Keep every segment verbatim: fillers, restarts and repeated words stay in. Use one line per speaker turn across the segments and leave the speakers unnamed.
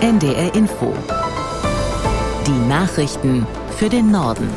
N D R Info. Die Nachrichten für den Norden.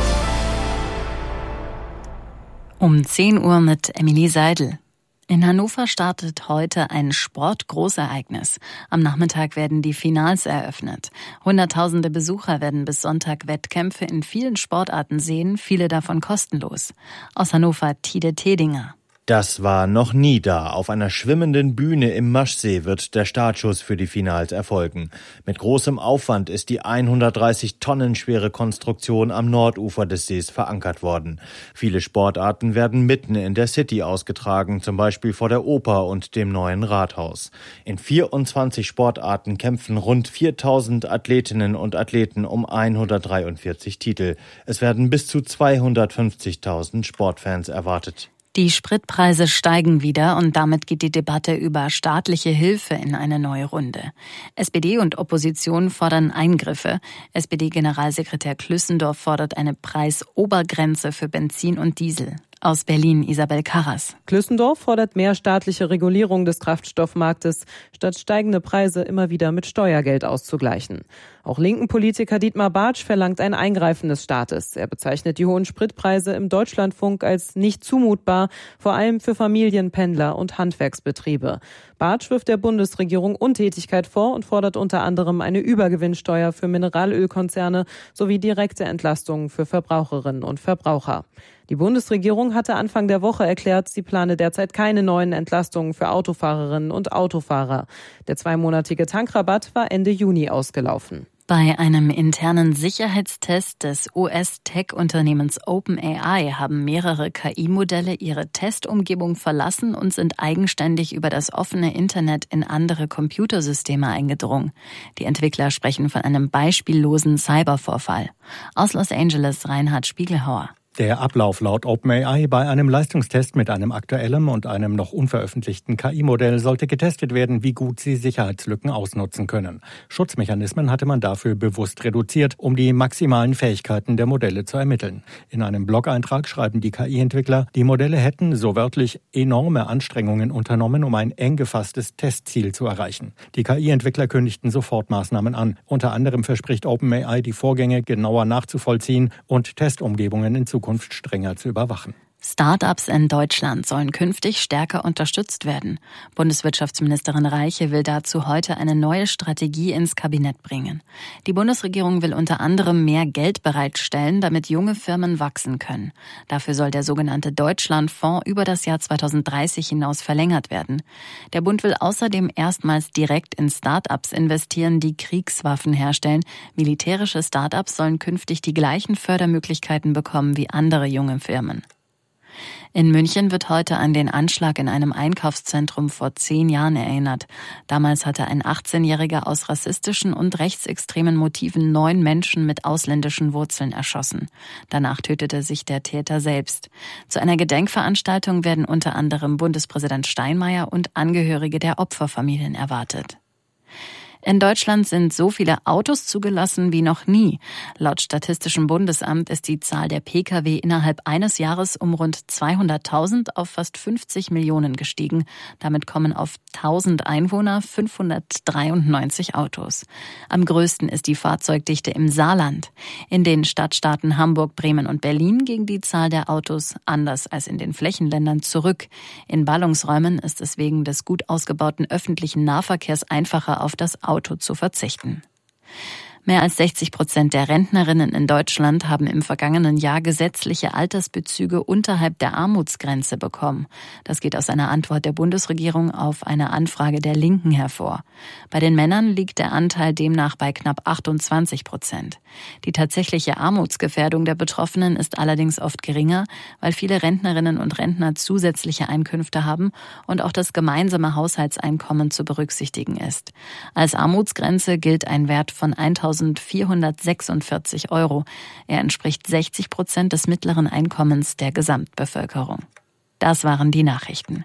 Um zehn Uhr mit Emilie Seidel. In Hannover startet heute ein Sportgroßereignis. Am Nachmittag werden die Finals eröffnet. Hunderttausende Besucher werden bis Sonntag Wettkämpfe in vielen Sportarten sehen, viele davon kostenlos. Aus Hannover Tide Tedinger.
Das war noch nie da. Auf einer schwimmenden Bühne im Maschsee wird der Startschuss für die Finals erfolgen. Mit großem Aufwand ist die hundertdreißig Tonnen schwere Konstruktion am Nordufer des Sees verankert worden. Viele Sportarten werden mitten in der City ausgetragen, zum Beispiel vor der Oper und dem neuen Rathaus. In vierundzwanzig Sportarten kämpfen rund viertausend Athletinnen und Athleten um hundertdreiundvierzig Titel. Es werden bis zu zweihundertfünfzigtausend Sportfans erwartet.
Die Spritpreise steigen wieder und damit geht die Debatte über staatliche Hilfe in eine neue Runde. S P D und Opposition fordern Eingriffe. S P D-Generalsekretär Klüssendorf fordert eine Preisobergrenze für Benzin und Diesel. Aus Berlin Isabel Karras.
Klüssendorf fordert mehr staatliche Regulierung des Kraftstoffmarktes, statt steigende Preise immer wieder mit Steuergeld auszugleichen. Auch linken Politiker Dietmar Bartsch verlangt ein Eingreifen des Staates. Er bezeichnet die hohen Spritpreise im Deutschlandfunk als nicht zumutbar, vor allem für Familien, Pendler und Handwerksbetriebe. Bartsch wirft der Bundesregierung Untätigkeit vor und fordert unter anderem eine Übergewinnsteuer für Mineralölkonzerne sowie direkte Entlastungen für Verbraucherinnen und Verbraucher. Die Bundesregierung hatte Anfang der Woche erklärt, sie plane derzeit keine neuen Entlastungen für Autofahrerinnen und Autofahrer. Der zweimonatige Tankrabatt war Ende Juni ausgelaufen.
Bei einem internen Sicherheitstest des U S-Tech-Unternehmens OpenAI haben mehrere K I-Modelle ihre Testumgebung verlassen und sind eigenständig über das offene Internet in andere Computersysteme eingedrungen. Die Entwickler sprechen von einem beispiellosen Cybervorfall. Aus Los Angeles Reinhard Spiegelhauer.
Der Ablauf laut OpenAI bei einem Leistungstest mit einem aktuellen und einem noch unveröffentlichten K I-Modell sollte getestet werden, wie gut sie Sicherheitslücken ausnutzen können. Schutzmechanismen hatte man dafür bewusst reduziert, um die maximalen Fähigkeiten der Modelle zu ermitteln. In einem Blog-Eintrag schreiben die K I-Entwickler, die Modelle hätten, so wörtlich, enorme Anstrengungen unternommen, um ein eng gefasstes Testziel zu erreichen. Die K I-Entwickler kündigten sofort Maßnahmen an. Unter anderem verspricht OpenAI, die Vorgänge genauer nachzuvollziehen und Testumgebungen in Zukunft strenger zu überwachen.
Start-ups in Deutschland sollen künftig stärker unterstützt werden. Bundeswirtschaftsministerin Reiche will dazu heute eine neue Strategie ins Kabinett bringen. Die Bundesregierung will unter anderem mehr Geld bereitstellen, damit junge Firmen wachsen können. Dafür soll der sogenannte Deutschlandfonds über das Jahr zweitausenddreißig hinaus verlängert werden. Der Bund will außerdem erstmals direkt in Start-ups investieren, die Kriegswaffen herstellen. Militärische Start-ups sollen künftig die gleichen Fördermöglichkeiten bekommen wie andere junge Firmen. In München wird heute an den Anschlag in einem Einkaufszentrum vor zehn Jahren erinnert. Damals hatte ein achtzehnjähriger aus rassistischen und rechtsextremen Motiven neun Menschen mit ausländischen Wurzeln erschossen. Danach tötete sich der Täter selbst. Zu einer Gedenkveranstaltung werden unter anderem Bundespräsident Steinmeier und Angehörige der Opferfamilien erwartet. In Deutschland sind so viele Autos zugelassen wie noch nie. Laut Statistischem Bundesamt ist die Zahl der Pkw innerhalb eines Jahres um rund zweihunderttausend auf fast fünfzig Millionen gestiegen. Damit kommen auf tausend Einwohner fünfhundertdreiundneunzig Autos. Am größten ist die Fahrzeugdichte im Saarland. In den Stadtstaaten Hamburg, Bremen und Berlin ging die Zahl der Autos anders als in den Flächenländern zurück. In Ballungsräumen ist es wegen des gut ausgebauten öffentlichen Nahverkehrs einfacher, auf das Auto zu verzichten. Mehr als sechzig Prozent der Rentnerinnen in Deutschland haben im vergangenen Jahr gesetzliche Altersbezüge unterhalb der Armutsgrenze bekommen. Das geht aus einer Antwort der Bundesregierung auf eine Anfrage der Linken hervor. Bei den Männern liegt der Anteil demnach bei knapp achtundzwanzig Prozent. Die tatsächliche Armutsgefährdung der Betroffenen ist allerdings oft geringer, weil viele Rentnerinnen und Rentner zusätzliche Einkünfte haben und auch das gemeinsame Haushaltseinkommen zu berücksichtigen ist. Als Armutsgrenze gilt ein Wert von eintausendvierhundertsechsundvierzig Euro. Er entspricht sechzig Prozent des mittleren Einkommens der Gesamtbevölkerung. Das waren die Nachrichten.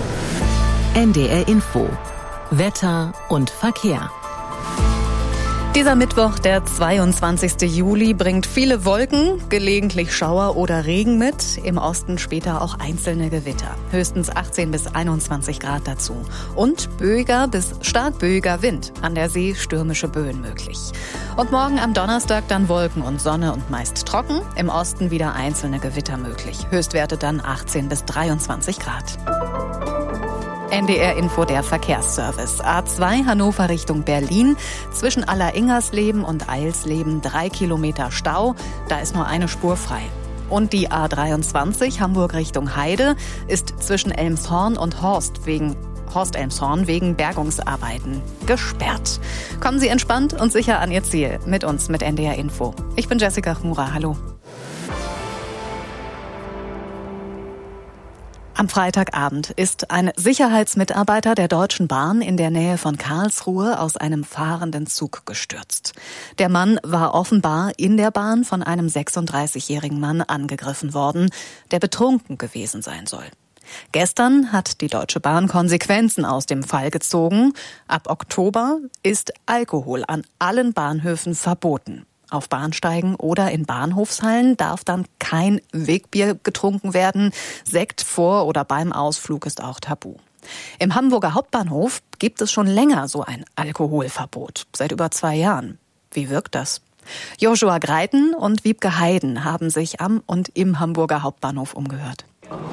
N D R Info. Wetter und Verkehr.
Dieser Mittwoch, der zweiundzwanzigste Juli, bringt viele Wolken, gelegentlich Schauer oder Regen mit. Im Osten später auch einzelne Gewitter. Höchstens achtzehn bis einundzwanzig Grad dazu. Und böiger bis stark böiger Wind. An der See stürmische Böen möglich. Und morgen am Donnerstag dann Wolken und Sonne und meist trocken. Im Osten wieder einzelne Gewitter möglich. Höchstwerte dann achtzehn bis dreiundzwanzig Grad. N D R Info, der Verkehrsservice. A zwei Hannover Richtung Berlin. Zwischen Alleringersleben und Eilsleben drei Kilometer Stau. Da ist nur eine Spur frei. Und die A dreiundzwanzig Hamburg Richtung Heide ist zwischen Elmshorn und Horst wegen Horst Elmshorn wegen Bergungsarbeiten gesperrt. Kommen Sie entspannt und sicher an Ihr Ziel. Mit uns, mit N D R Info. Ich bin Jessica Chmura. Hallo. Am Freitagabend ist ein Sicherheitsmitarbeiter der Deutschen Bahn in der Nähe von Karlsruhe aus einem fahrenden Zug gestürzt. Der Mann war offenbar in der Bahn von einem sechsunddreißigjährigen Mann angegriffen worden, der betrunken gewesen sein soll. Gestern hat die Deutsche Bahn Konsequenzen aus dem Fall gezogen. Ab Oktober ist Alkohol an allen Bahnhöfen verboten. Auf Bahnsteigen oder in Bahnhofshallen darf dann kein Wegbier getrunken werden. Sekt vor oder beim Ausflug ist auch tabu. Im Hamburger Hauptbahnhof gibt es schon länger so ein Alkoholverbot, seit über zwei Jahren. Wie wirkt das? Joshua Greiten und Wiebke Heiden haben sich am und im Hamburger Hauptbahnhof umgehört.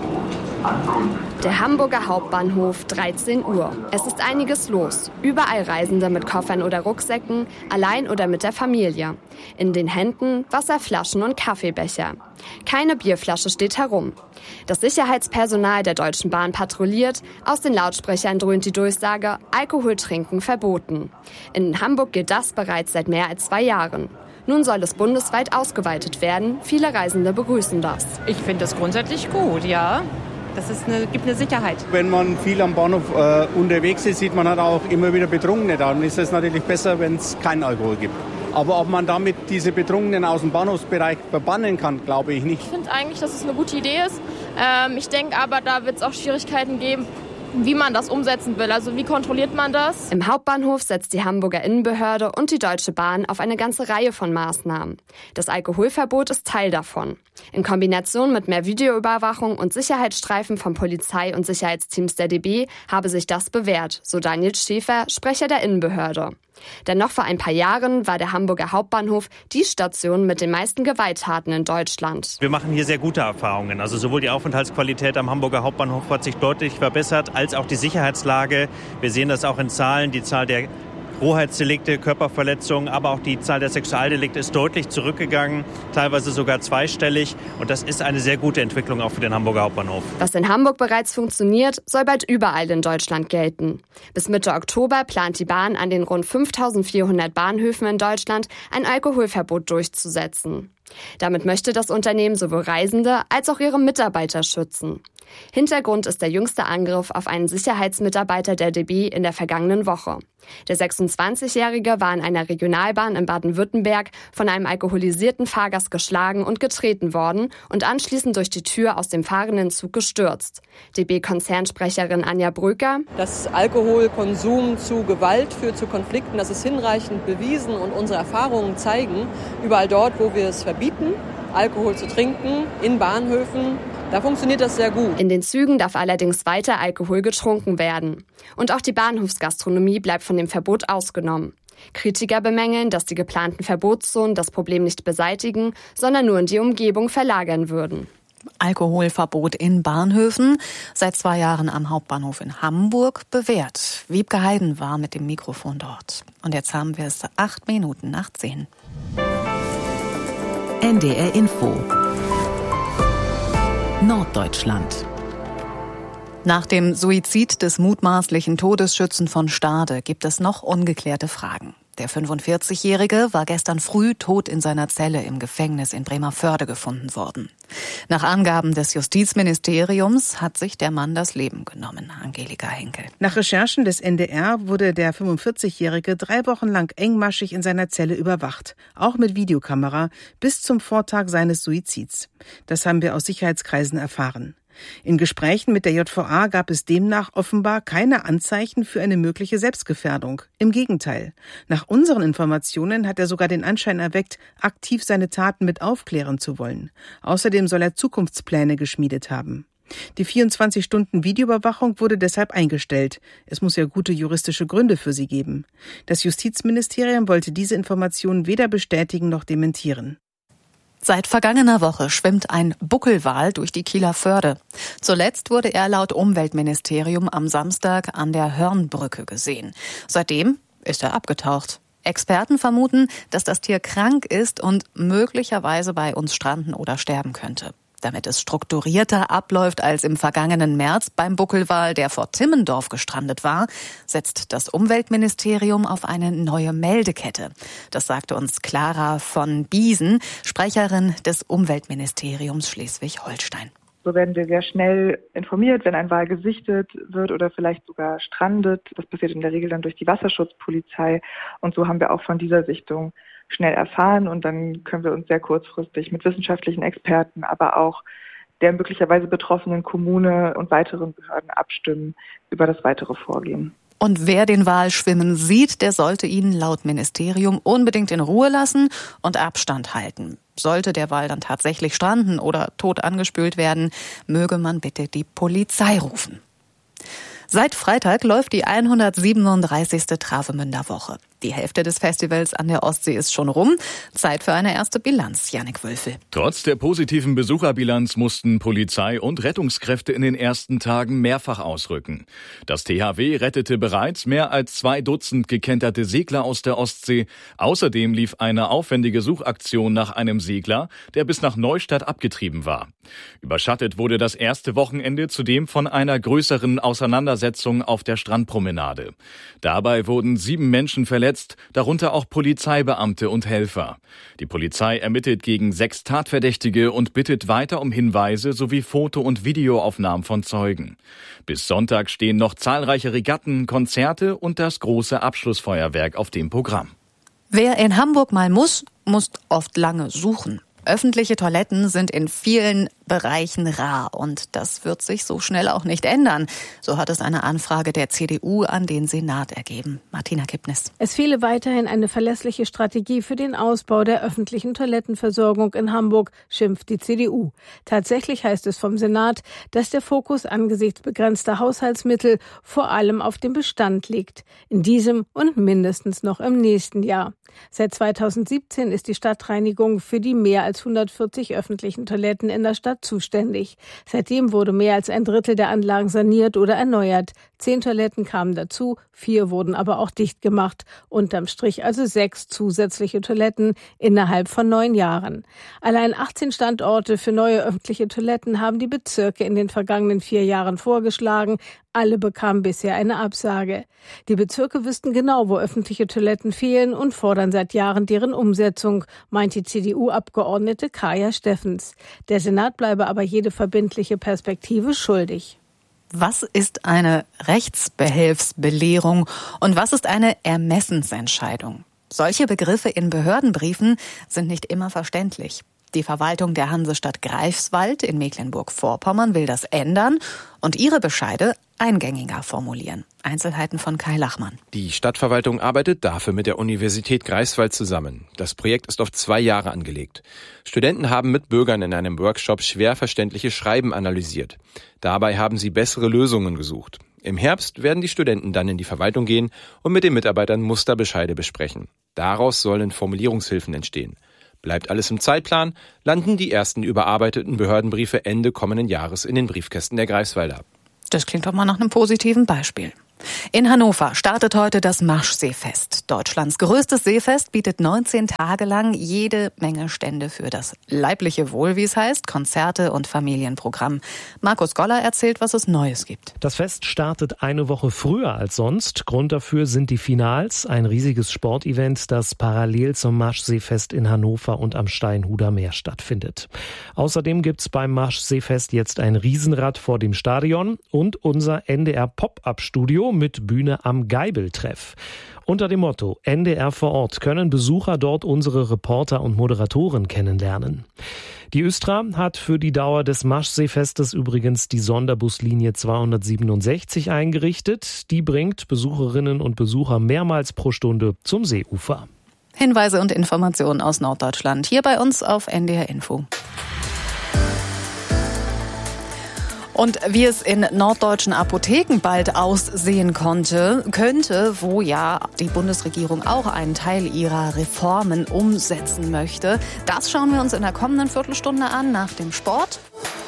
Der Hamburger Hauptbahnhof, dreizehn Uhr. Es ist einiges los. Überall Reisende mit Koffern oder Rucksäcken, allein oder mit der Familie. In den Händen Wasserflaschen und Kaffeebecher. Keine Bierflasche steht herum. Das Sicherheitspersonal der Deutschen Bahn patrouilliert. Aus den Lautsprechern dröhnt die Durchsage, Alkohol trinken verboten. In Hamburg gilt das bereits seit mehr als zwei Jahren. Nun soll es bundesweit ausgeweitet werden. Viele Reisende begrüßen das.
Ich finde das grundsätzlich gut, ja. Das ist eine, gibt eine Sicherheit.
Wenn man viel am Bahnhof äh, unterwegs ist, sieht man halt auch immer wieder Betrunkene da. Dann ist es natürlich besser, wenn es keinen Alkohol gibt. Aber ob man damit diese Betrunkenen aus dem Bahnhofsbereich verbannen kann, glaube ich nicht.
Ich finde eigentlich, dass es eine gute Idee ist. Ähm, ich denke aber, da wird es auch Schwierigkeiten geben, wie man das umsetzen will. Also wie kontrolliert man das?
Im Hauptbahnhof setzt die Hamburger Innenbehörde und die Deutsche Bahn auf eine ganze Reihe von Maßnahmen. Das Alkoholverbot ist Teil davon. In Kombination mit mehr Videoüberwachung und Sicherheitsstreifen von Polizei und Sicherheitsteams der D B habe sich das bewährt, so Daniel Schäfer, Sprecher der Innenbehörde. Denn noch vor ein paar Jahren war der Hamburger Hauptbahnhof die Station mit den meisten Gewalttaten in Deutschland.
Wir machen hier sehr gute Erfahrungen. Also sowohl die Aufenthaltsqualität am Hamburger Hauptbahnhof hat sich deutlich verbessert, als auch die Sicherheitslage. Wir sehen das auch in Zahlen. Die Zahl der Rohheitsdelikte, Körperverletzungen, aber auch die Zahl der Sexualdelikte ist deutlich zurückgegangen, teilweise sogar zweistellig. Und das ist eine sehr gute Entwicklung auch für den Hamburger Hauptbahnhof.
Was in Hamburg bereits funktioniert, soll bald überall in Deutschland gelten. Bis Mitte Oktober plant die Bahn an den rund fünftausendvierhundert Bahnhöfen in Deutschland ein Alkoholverbot durchzusetzen. Damit möchte das Unternehmen sowohl Reisende als auch ihre Mitarbeiter schützen. Hintergrund ist der jüngste Angriff auf einen Sicherheitsmitarbeiter der D B in der vergangenen Woche. Der sechsundzwanzigjährige war in einer Regionalbahn in Baden-Württemberg von einem alkoholisierten Fahrgast geschlagen und getreten worden und anschließend durch die Tür aus dem fahrenden Zug gestürzt. D B-Konzernsprecherin Anja Bröker:
Das Alkoholkonsum zu Gewalt führt zu Konflikten, das ist hinreichend bewiesen und unsere Erfahrungen zeigen, überall dort, wo wir es verbieten, Alkohol zu trinken, in Bahnhöfen, da funktioniert das sehr gut.
In den Zügen darf allerdings weiter Alkohol getrunken werden. Und auch die Bahnhofsgastronomie bleibt von dem Verbot ausgenommen. Kritiker bemängeln, dass die geplanten Verbotszonen das Problem nicht beseitigen, sondern nur in die Umgebung verlagern würden.
Alkoholverbot in Bahnhöfen, seit zwei Jahren am Hauptbahnhof in Hamburg bewährt. Wiebke Heiden war mit dem Mikrofon dort. Und jetzt haben wir es acht Minuten nach zehn.
N D R Info Norddeutschland.
Nach dem Suizid des mutmaßlichen Todesschützen von Stade gibt es noch ungeklärte Fragen. Der fünfundvierzigjährige war gestern früh tot in seiner Zelle im Gefängnis in Bremervörde gefunden worden. Nach Angaben des Justizministeriums hat sich der Mann das Leben genommen. Angelika Henkel.
Nach Recherchen des N D R wurde der fünfundvierzigjährige drei Wochen lang engmaschig in seiner Zelle überwacht, auch mit Videokamera, bis zum Vortag seines Suizids. Das haben wir aus Sicherheitskreisen erfahren. In Gesprächen mit der J V A gab es demnach offenbar keine Anzeichen für eine mögliche Selbstgefährdung. Im Gegenteil. Nach unseren Informationen hat er sogar den Anschein erweckt, aktiv seine Taten mit aufklären zu wollen. Außerdem soll er Zukunftspläne geschmiedet haben. Die vierundzwanzig Stunden Videoüberwachung wurde deshalb eingestellt. Es muss ja gute juristische Gründe für sie geben. Das Justizministerium wollte diese Informationen weder bestätigen noch dementieren.
Seit vergangener Woche schwimmt ein Buckelwal durch die Kieler Förde. Zuletzt wurde er laut Umweltministerium am Samstag an der Hörnbrücke gesehen. Seitdem ist er abgetaucht. Experten vermuten, dass das Tier krank ist und möglicherweise bei uns stranden oder sterben könnte. Damit es strukturierter abläuft als im vergangenen März beim Buckelwal, der vor Timmendorf gestrandet war, setzt das Umweltministerium auf eine neue Meldekette. Das sagte uns Clara von Biesen, Sprecherin des Umweltministeriums Schleswig-Holstein.
So werden wir sehr schnell informiert, wenn ein Wal gesichtet wird oder vielleicht sogar strandet. Das passiert in der Regel dann durch die Wasserschutzpolizei. Und so haben wir auch von dieser Sichtung schnell erfahren. Und dann können wir uns sehr kurzfristig mit wissenschaftlichen Experten, aber auch der möglicherweise betroffenen Kommune und weiteren Behörden abstimmen über das weitere Vorgehen.
Und wer den Wal schwimmen sieht, der sollte ihn laut Ministerium unbedingt in Ruhe lassen und Abstand halten. Sollte der Wal dann tatsächlich stranden oder tot angespült werden, möge man bitte die Polizei rufen. Seit Freitag läuft die hundertsiebenunddreißigste Travemünder Woche. Die Hälfte des Festivals an der Ostsee ist schon rum. Zeit für eine erste Bilanz, Jannik Wülfel.
Trotz der positiven Besucherbilanz mussten Polizei und Rettungskräfte in den ersten Tagen mehrfach ausrücken. Das T H W rettete bereits mehr als zwei Dutzend gekenterte Segler aus der Ostsee. Außerdem lief eine aufwendige Suchaktion nach einem Segler, der bis nach Neustadt abgetrieben war. Überschattet wurde das erste Wochenende zudem von einer größeren Auseinandersetzung auf der Strandpromenade. Dabei wurden sieben Menschen verletzt, darunter auch Polizeibeamte und Helfer. Die Polizei ermittelt gegen sechs Tatverdächtige und bittet weiter um Hinweise sowie Foto- und Videoaufnahmen von Zeugen. Bis Sonntag stehen noch zahlreiche Regatten, Konzerte und das große Abschlussfeuerwerk auf dem Programm.
Wer in Hamburg mal muss, muss oft lange suchen. Öffentliche Toiletten sind in vielen Bereichen rar und das wird sich so schnell auch nicht ändern. So hat es eine Anfrage der C D U an den Senat ergeben. Martina Kipnis.
Es fehle weiterhin eine verlässliche Strategie für den Ausbau der öffentlichen Toilettenversorgung in Hamburg, schimpft die C D U. Tatsächlich heißt es vom Senat, dass der Fokus angesichts begrenzter Haushaltsmittel vor allem auf dem Bestand liegt. In diesem und mindestens noch im nächsten Jahr. Seit zweitausendsiebzehn ist die Stadtreinigung für die mehr als hundertvierzig öffentlichen Toiletten in der Stadt zuständig. Seitdem wurde mehr als ein Drittel der Anlagen saniert oder erneuert. Zehn Toiletten kamen dazu, vier wurden aber auch dicht gemacht. Unterm Strich also sechs zusätzliche Toiletten innerhalb von neun Jahren. Allein achtzehn Standorte für neue öffentliche Toiletten haben die Bezirke in den vergangenen vier Jahren vorgeschlagen. Alle bekamen bisher eine Absage. Die Bezirke wüssten genau, wo öffentliche Toiletten fehlen und fordern seit Jahren deren Umsetzung, meint die C D U-Abgeordnete Kaja Steffens. Der Senat bleibe aber jede verbindliche Perspektive schuldig.
Was ist eine Rechtsbehelfsbelehrung und was ist eine Ermessensentscheidung? Solche Begriffe in Behördenbriefen sind nicht immer verständlich. Die Verwaltung der Hansestadt Greifswald in Mecklenburg-Vorpommern will das ändern und ihre Bescheide eingängiger formulieren. Einzelheiten von Kai Lachmann.
Die Stadtverwaltung arbeitet dafür mit der Universität Greifswald zusammen. Das Projekt ist auf zwei Jahre angelegt. Studenten haben mit Bürgern in einem Workshop schwer verständliche Schreiben analysiert. Dabei haben sie bessere Lösungen gesucht. Im Herbst werden die Studenten dann in die Verwaltung gehen und mit den Mitarbeitern Musterbescheide besprechen. Daraus sollen Formulierungshilfen entstehen. Bleibt alles im Zeitplan, landen die ersten überarbeiteten Behördenbriefe Ende kommenden Jahres in den Briefkästen der Greifswalder.
Das klingt doch mal nach einem positiven Beispiel. In Hannover startet heute das Maschseefest. Deutschlands größtes Seefest bietet neunzehn Tage lang jede Menge Stände für das leibliche Wohl, wie es heißt, Konzerte und Familienprogramm. Markus Goller erzählt, was es Neues gibt.
Das Fest startet eine Woche früher als sonst. Grund dafür sind die Finals, ein riesiges Sportevent, das parallel zum Maschseefest in Hannover und am Steinhuder Meer stattfindet. Außerdem gibt's beim Maschseefest jetzt ein Riesenrad vor dem Stadion und unser N D R Pop-Up-Studio mit Bühne am Geibeltreff. Unter dem Motto N D R vor Ort können Besucher dort unsere Reporter und Moderatoren kennenlernen. Die Östra hat für die Dauer des Maschseefestes übrigens die Sonderbuslinie zweihundertsiebenundsechzig eingerichtet. Die bringt Besucherinnen und Besucher mehrmals pro Stunde zum Seeufer.
Hinweise und Informationen aus Norddeutschland hier bei uns auf N D R Info. Und wie es in norddeutschen Apotheken bald aussehen konnte, könnte, wo ja die Bundesregierung auch einen Teil ihrer Reformen umsetzen möchte, das schauen wir uns in der kommenden Viertelstunde an, nach dem Sport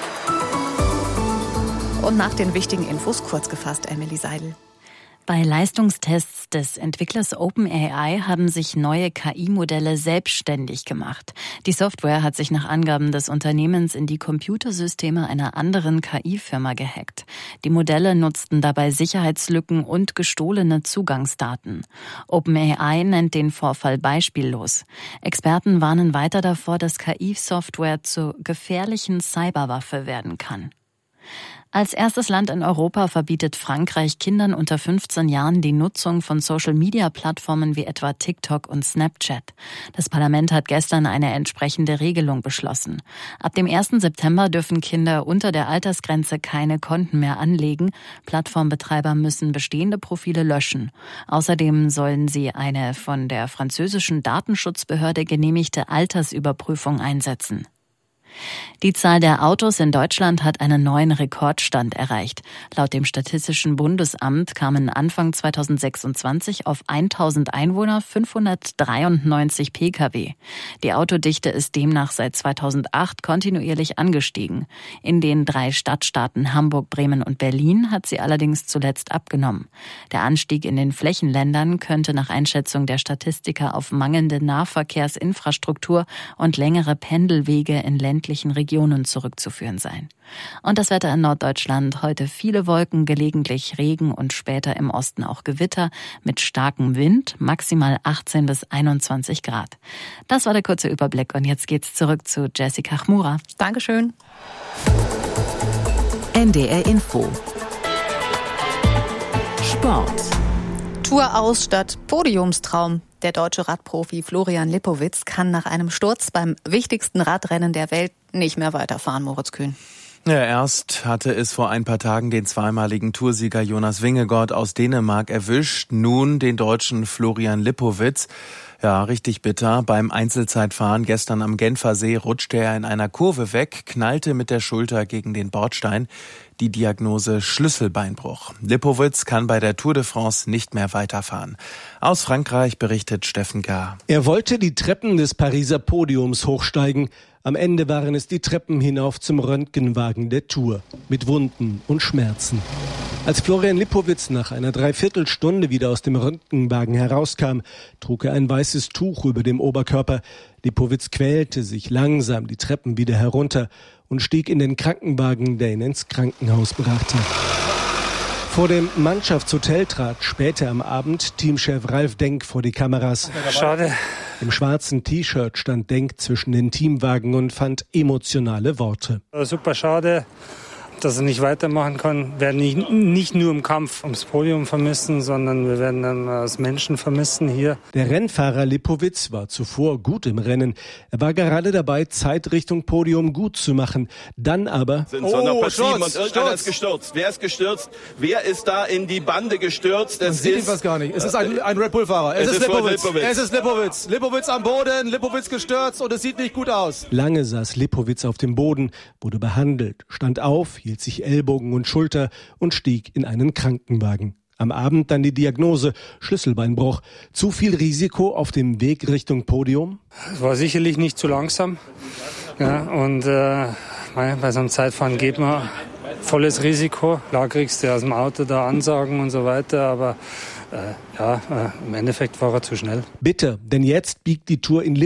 und nach den wichtigen Infos kurz gefasst, Emily Seidel.
Bei Leistungstests des Entwicklers OpenAI haben sich neue K I-Modelle selbstständig gemacht. Die Software hat sich nach Angaben des Unternehmens in die Computersysteme einer anderen K I-Firma gehackt. Die Modelle nutzten dabei Sicherheitslücken und gestohlene Zugangsdaten. OpenAI nennt den Vorfall beispiellos. Experten warnen weiter davor, dass K I-Software zur gefährlichen Cyberwaffe werden kann. Als erstes Land in Europa verbietet Frankreich Kindern unter fünfzehn Jahren die Nutzung von Social-Media-Plattformen wie etwa TikTok und Snapchat. Das Parlament hat gestern eine entsprechende Regelung beschlossen. Ab dem ersten September dürfen Kinder unter der Altersgrenze keine Konten mehr anlegen. Plattformbetreiber müssen bestehende Profile löschen. Außerdem sollen sie eine von der französischen Datenschutzbehörde genehmigte Altersüberprüfung einsetzen. Die Zahl der Autos in Deutschland hat einen neuen Rekordstand erreicht. Laut dem Statistischen Bundesamt kamen Anfang zweitausendsechsundzwanzig auf tausend Einwohner fünfhundertdreiundneunzig Pkw. Die Autodichte ist demnach seit zweitausendacht kontinuierlich angestiegen. In den drei Stadtstaaten Hamburg, Bremen und Berlin hat sie allerdings zuletzt abgenommen. Der Anstieg in den Flächenländern könnte nach Einschätzung der Statistiker auf mangelnde Nahverkehrsinfrastruktur und längere Pendelwege in ländlichen Regionen zurückzuführen sein. Und das Wetter in Norddeutschland: heute viele Wolken, gelegentlich Regen und später im Osten auch Gewitter mit starkem Wind, maximal achtzehn bis einundzwanzig Grad. Das war der kurze Überblick und jetzt geht's zurück zu Jessica Chmura.
Dankeschön.
N D R Info. Sport.
Tour aus statt Podiumstraum. Der deutsche Radprofi Florian Lipowitz kann nach einem Sturz beim wichtigsten Radrennen der Welt nicht mehr weiterfahren, Moritz Kühn.
Ja, erst hatte es vor ein paar Tagen den zweimaligen Toursieger Jonas Vingegaard aus Dänemark erwischt, nun den Deutschen Florian Lipowitz. Ja, richtig bitter. Beim Einzelzeitfahren gestern am Genfersee rutschte er in einer Kurve weg, knallte mit der Schulter gegen den Bordstein. Die Diagnose Schlüsselbeinbruch. Lipowitz kann bei der Tour de France nicht mehr weiterfahren. Aus Frankreich berichtet Steffen Gahr.
Er wollte die Treppen des Pariser Podiums hochsteigen. Am Ende waren es die Treppen hinauf zum Röntgenwagen der Tour mit Wunden und Schmerzen. Als Florian Lipowitz nach einer Dreiviertelstunde wieder aus dem Röntgenwagen herauskam, trug er ein weißes Tuch über dem Oberkörper. Lipowitz quälte sich langsam die Treppen wieder herunter und stieg in den Krankenwagen, der ihn ins Krankenhaus brachte. Vor dem Mannschaftshotel trat später am Abend Teamchef Ralf Denk vor die Kameras.
Schade.
Im schwarzen T-Shirt stand Denk zwischen den Teamwagen und fand emotionale Worte.
Super schade, dass er nicht weitermachen kann. Wir werden nicht, nicht nur im Kampf ums Podium vermissen, sondern wir werden dann als Menschen vermissen hier.
Der Rennfahrer Lipowitz war zuvor gut im Rennen. Er war gerade dabei, Zeit Richtung Podium gut zu machen. Dann aber...
Sind oh, noch passiven und irgendeiner ist gestürzt. Wer ist gestürzt? Wer ist da in die Bande gestürzt?
Man sieht ihn fast gar nicht. Es ist ein, ein Red Bull-Fahrer. Es, es ist Lipowitz. Lipowitz. Es ist Lipowitz. Lipowitz am Boden, Lipowitz gestürzt und es sieht nicht gut aus.
Lange saß Lipowitz auf dem Boden, wurde behandelt, stand auf, hielt sich Ellbogen und Schulter und stieg in einen Krankenwagen. Am Abend dann die Diagnose Schlüsselbeinbruch. Zu viel Risiko auf dem Weg Richtung Podium?
Es war sicherlich nicht zu langsam. Ja, und äh, bei so einem Zeitfahren geht man volles Risiko. Klar kriegst du aus dem Auto da Ansagen und so weiter, aber äh, ja, äh, im Endeffekt war er zu schnell.
Bitter, denn jetzt biegt die Tour in